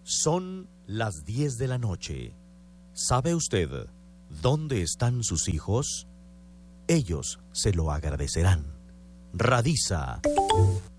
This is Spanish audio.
Son las 10 de la noche. ¿Sabe usted dónde están sus hijos? Ellos se lo agradecerán. Radisa